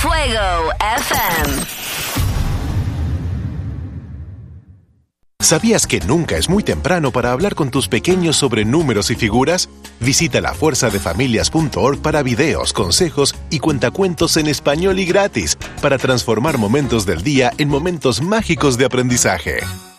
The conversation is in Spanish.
Fuego FM. ¿Sabías que nunca es muy temprano para hablar con tus pequeños sobre números y figuras? Visita lafuerzadefamilias.org para videos, consejos y cuentacuentos en español y gratis para transformar momentos del día en momentos mágicos de aprendizaje.